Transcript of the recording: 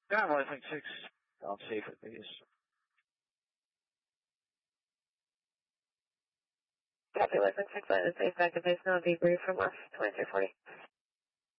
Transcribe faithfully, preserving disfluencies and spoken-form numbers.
Yeah, I'm listening six. I'll save it, please. Copy, listening six, let us safe back to base now, debrief from us, twenty-three forty.